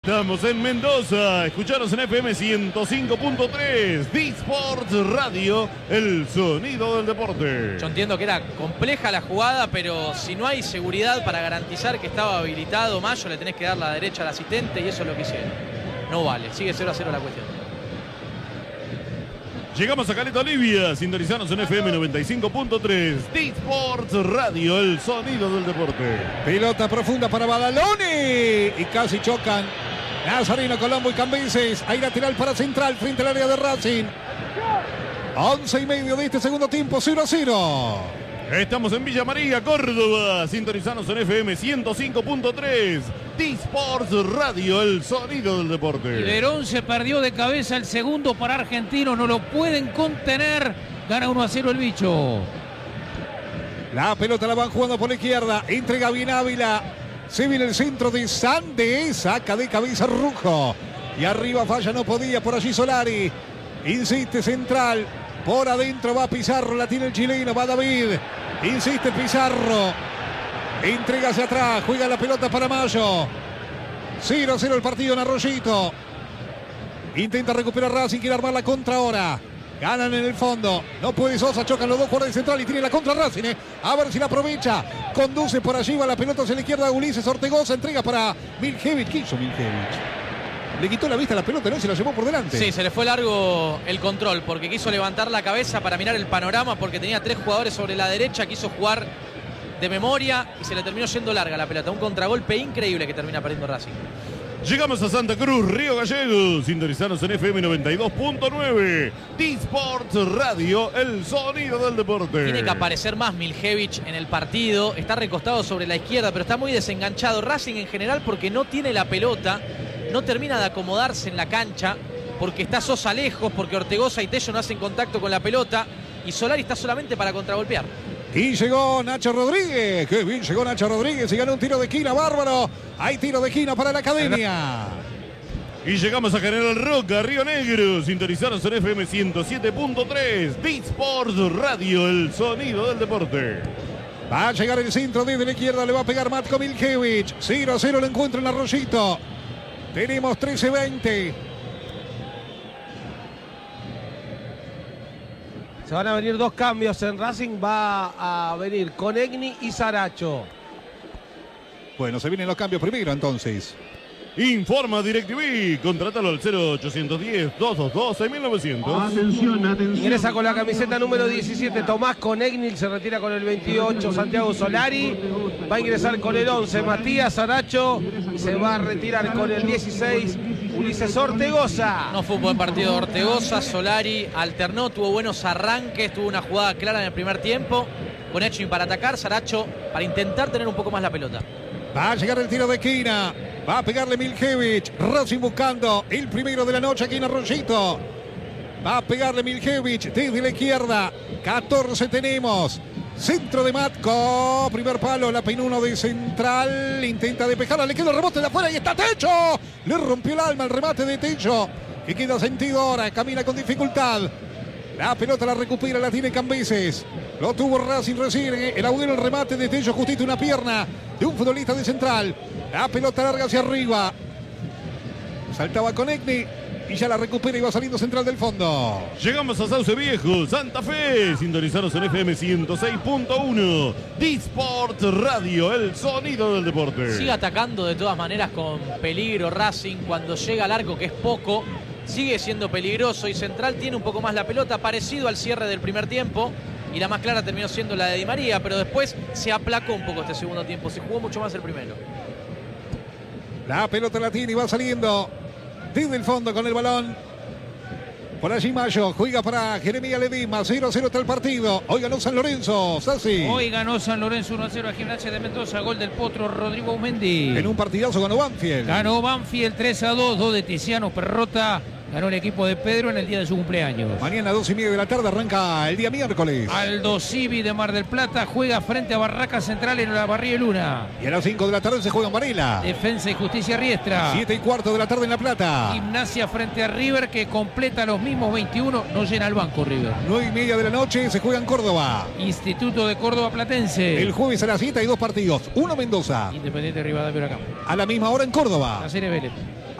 Estamos en Mendoza. Escucharos en FM 105.3. D-Sports Radio, el sonido del deporte. Yo entiendo que era compleja la jugada, pero si no hay seguridad para garantizar que estaba habilitado Mayo, le tenés que dar la derecha al asistente y eso es lo que hicieron. No vale, sigue 0-0 la cuestión. Llegamos a Caleta Olivia, sintonizanos en FM 95.3, D-Sports Radio, el sonido del deporte. Pelota profunda para Badaloni y casi chocan Nazareno, Colombo y Cambises. Hay lateral para Central frente al área de Racing. 11:30 de este segundo tiempo, 0-0. Estamos en Villa María, Córdoba, sintonizanos en FM 105.3, D-Sports Radio, el sonido del deporte. Y Verón se perdió de cabeza el segundo para Argentino, no lo pueden contener, gana 1-0 el bicho. La pelota la van jugando por la izquierda, entrega bien Ávila, se viene el centro de Sande, saca de cabeza Rujo, y arriba falla, no podía, por allí Solari, insiste Central, por adentro va Pizarro, la tiene el chileno, va David, insiste Pizarro, entrega hacia atrás, juega la pelota para Mayo, 0-0 el partido en Arroyito, intenta recuperar Racing, quiere armar la contra ahora, ganan en el fondo, no puede Sosa, chocan los dos jugadores de Central y tiene la contra Racing, a ver si la aprovecha, conduce por allí, va la pelota hacia la izquierda, Ulises Ortegoza, entrega para Miljevic. ¿Qué hizo Miljevic? Le quitó la vista a la pelota, ¿no? Se la llevó por delante. Sí, se le fue largo el control porque quiso levantar la cabeza para mirar el panorama porque tenía 3 jugadores sobre la derecha, quiso jugar de memoria y se le terminó yendo larga la pelota. Un contragolpe increíble que termina perdiendo Racing. Llegamos a Santa Cruz, Río Gallegos, sintonizanos en FM 92.9, D-Sports Radio, el sonido del deporte. Tiene que aparecer más Miljevic en el partido, está recostado sobre la izquierda, pero está muy desenganchado. Racing en general porque no tiene la pelota, no termina de acomodarse en la cancha, porque está Sosa lejos, porque Ortegoza y Tello no hacen contacto con la pelota, y Solari está solamente para contragolpear. Y llegó Nacho Rodríguez. Qué bien llegó Nacho Rodríguez y ganó un tiro de esquina bárbaro. Hay tiro de esquina para la Academia. Y llegamos a General Roca, Río Negro, sintonizanos en FM 107.3, D-Sports Radio, el sonido del deporte. Va a llegar el centro desde la izquierda, le va a pegar Matko Miljevic. 0-0 el encuentro en Arroyito. Tenemos 13:20. Se van a venir 2 cambios en Racing. Va a venir Conegni y Saracho. Bueno, se vienen los cambios primero entonces. Informa DirecTV, contrátalo al 0810-222-6900. Atención. Ingresa con la camiseta número 17 Tomás Conegni, se retira con el 28 Santiago Solari. Va a ingresar con el 11 Matías Saracho. Se va a retirar con el 16 Ulises Ortegoza. No fue un buen partido de Ortegoza, Solari alternó, tuvo buenos arranques, tuvo una jugada clara en el primer tiempo, con Echin para atacar, Saracho para intentar tener un poco más la pelota. Va a llegar el tiro de esquina, va a pegarle Miljevic, Racing buscando el primero de la noche aquí en Arroyito. Va a pegarle Miljevic desde la izquierda, 14 tenemos. Centro de Matko, primer palo, la peinó uno de Central, intenta despejarla, le queda el rebote de afuera y está Tello. Le rompió el alma el remate de Tello, que queda sentido ahora, camina con dificultad. La pelota la recupera, la tiene Cambises. Lo tuvo Racing recién, el agujero, el remate de Tello, justito una pierna de un futbolista de Central. La pelota larga hacia arriba. Saltaba Conegni. Y ya la recupera y va saliendo Central del fondo. Llegamos a Sauce Viejo, Santa Fe. Sintonizaros en FM 106.1. D-Sports Radio, el sonido del deporte. Sigue atacando de todas maneras con peligro Racing. Cuando llega al arco, que es poco, sigue siendo peligroso. Y Central tiene un poco más la pelota, parecido al cierre del primer tiempo. Y la más clara terminó siendo la de Di María. Pero después se aplacó un poco este segundo tiempo. Se jugó mucho más el primero. La pelota la tiene y va saliendo desde el fondo con el balón. Por allí Mayo, juega para Jeremías Ledesma, 0-0 está el partido. Hoy ganó San Lorenzo, Sassi. Hoy ganó San Lorenzo 1-0 a Gimnasia de Mendoza, gol del potro Rodrigo Aumendi. En un partidazo ganó Banfield. Ganó Banfield 3-2, 2 de Tiziano Perrota. Ganó el equipo de Pedro en el día de su cumpleaños. Mañana 2:30 de la tarde arranca el día miércoles. Aldo Civi de Mar del Plata juega frente a Barraca Central en la Barría Luna. Y a las 5 de la tarde se juega en Varela. Defensa y Justicia Riestra. 7:15 de la tarde en La Plata. Gimnasia frente a River, que completa los mismos 21, no llena el banco River. 9:30 de la noche se juega en Córdoba. Instituto de Córdoba Platense. El jueves a las 7 hay 2 partidos. Uno Mendoza. Independiente Rivadavia Huracán. A la misma hora en Córdoba. La Serie Vélez.